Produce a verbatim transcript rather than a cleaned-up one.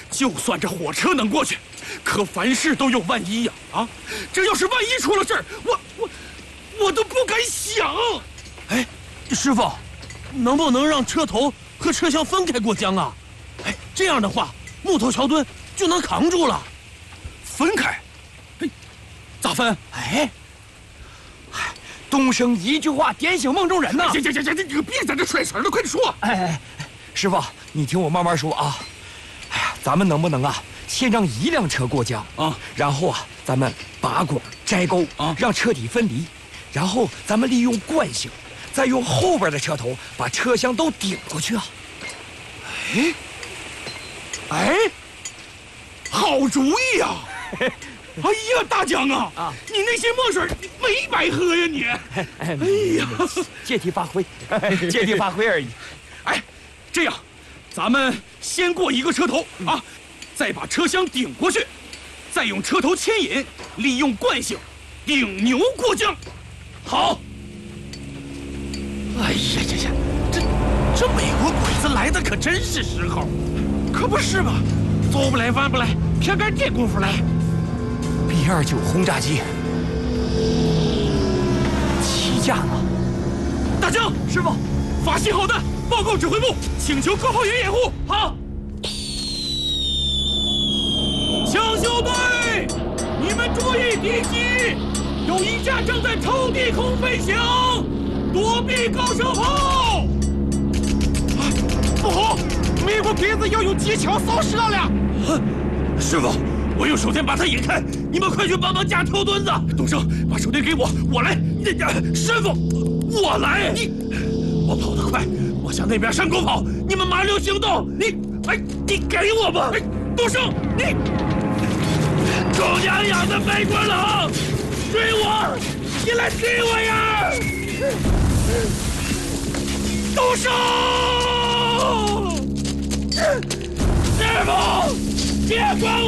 就算这火车能过去，可凡事都有万一呀！啊，这要是万一出了事儿，我我我都不敢想。 哎，师傅，能不能让车头和车厢分开过江啊？哎，这样的话，木头桥墩就能扛住了。 分开？哎，咋分？ 哎，哎，东升一句话点醒梦中人呐！ 行行行行，你别在这揣词了，快点说！ 哎哎，师傅，你听我慢慢说啊。哎呀，咱们能不能啊，先让一辆车过江啊， 然后啊，咱们拔管摘钩啊，让车体分离，然后咱们利用惯性，再用后边的车头把车厢都顶过去啊。 哎，哎，好主意呀！哎呀，大江啊，啊你那些墨水没白喝呀你！ 哎哎呀， 借题发挥，借题发挥而已。 哎，这样，咱们先过一个车头啊，再把车厢顶过去，再用车头牵引，利用惯性顶牛过江。好。 哎呀呀呀，这这美国鬼子来的可真是时候， 可不是嘛，早不来晚不来，偏赶这功夫来。 B 二九轰炸机起降了。 大江， 师傅， 发信号弹，报告指挥部，请求各炮员掩护。好。抢修队，你们注意敌机，有一架正在抽地空飞行，躲避高射炮。不好，美国鬼子要用机枪扫射了。师傅，我用手电把他引开，你们快去帮忙架跳墩子。东升，把手电给我，我来。师傅，我来。你，我跑得快，我向那边山沟跑，你们麻溜行动。你，哎，你给我吧。哎，东升，你，狗娘养的美国佬，追我，你来追我呀！东升，师傅，别管